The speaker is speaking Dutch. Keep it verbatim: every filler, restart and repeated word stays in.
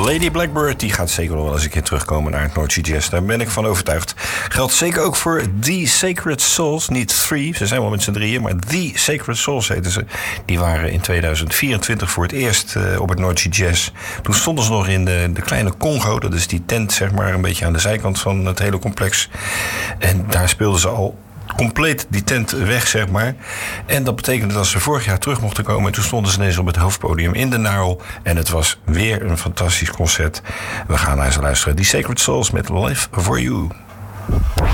Lady Blackbird, die gaat zeker nog wel eens een keer terugkomen naar het North Sea Jazz. Daar ben ik van overtuigd. Geldt zeker ook voor The Sacred Souls. Niet Three, ze zijn wel met z'n drieën, maar The Sacred Souls heten ze. Die waren in tweeduizend vierentwintig voor het eerst uh, op het North Sea Jazz. Toen stonden ze nog in de, de kleine Congo. Dat is die tent, zeg maar, een beetje aan de zijkant van het hele complex. En daar speelden ze al compleet die tent weg, zeg maar. En dat betekende dat ze vorig jaar terug mochten komen. En toen stonden ze ineens op het hoofdpodium in de Narel. En het was weer een fantastisch concert. We gaan naar ze luisteren. The Sacred Souls met Live For You.